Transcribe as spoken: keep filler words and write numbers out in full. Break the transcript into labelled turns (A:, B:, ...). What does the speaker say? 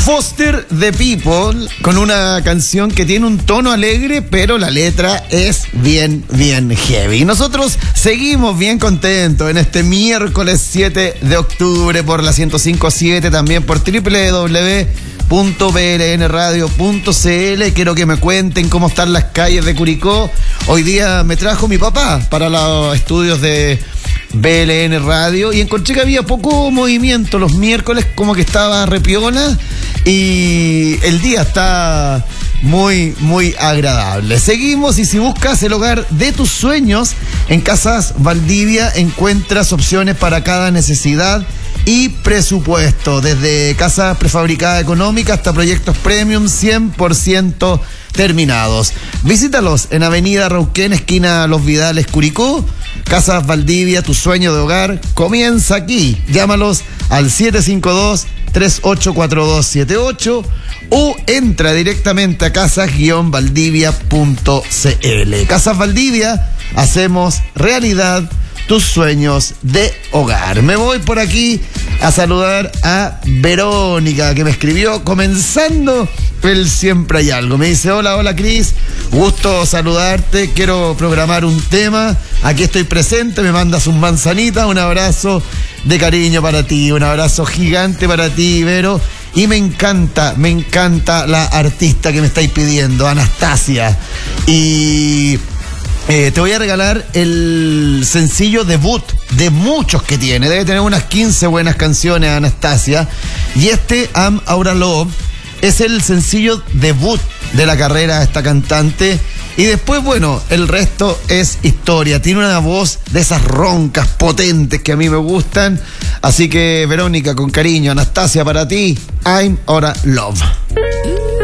A: Foster the People, con una canción que tiene un tono alegre, pero la letra es bien, bien heavy. Nosotros seguimos bien contentos en este miércoles siete de octubre por la ciento cinco punto siete, también por doble u doble u doble u punto b l n radio punto c l. Quiero que me cuenten cómo están las calles de Curicó. Hoy día me trajo mi papá para los estudios de B L N Radio y encontré que había poco movimiento los miércoles, como que estaba repiola y el día está muy, muy agradable. Seguimos, y si buscas el hogar de tus sueños, en Casas Valdivia encuentras opciones para cada necesidad y presupuesto, desde casas prefabricadas económicas hasta proyectos premium cien por ciento terminados. Visítalos en Avenida Rauquén, esquina Los Vidales, Curicó. Casas Valdivia, tu sueño de hogar comienza aquí. Llámalos al siete cinco dos, tres ocho cuatro dos siete ocho o entra directamente a casas valdivia punto c l. Casas Valdivia, hacemos realidad tus sueños de hogar. Me voy por aquí a saludar a Verónica, que me escribió comenzando el Siempre Hay Algo. Me dice: hola, hola Cris, gusto saludarte, quiero programar un tema, aquí estoy presente, me mandas un manzanita, un abrazo de cariño para ti, un abrazo gigante para ti, Vero. Y me encanta, me encanta la artista que me estáis pidiendo, Anastasia. Y Eh, te voy a regalar el sencillo debut de muchos que tiene. Debe tener unas quince buenas canciones, Anastasia. Y este, I'm Aura Love, es el sencillo debut de la carrera de esta cantante. Y después, bueno, el resto es historia. Tiene una voz de esas roncas potentes que a mí me gustan. Así que, Verónica, con cariño, Anastasia, para ti, I'm Aura Love.